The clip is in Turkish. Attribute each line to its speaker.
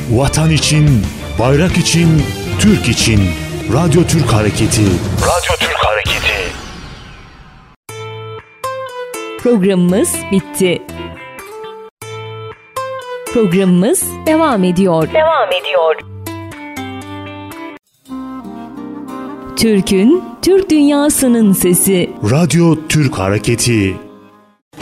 Speaker 1: Vatan için, bayrak için, Türk için. Radyo Türk Hareketi. Radyo Türk Hareketi.
Speaker 2: Programımız bitti. Programımız devam ediyor. Türk'ün, Türk dünyasının sesi.
Speaker 1: Radyo Türk Hareketi.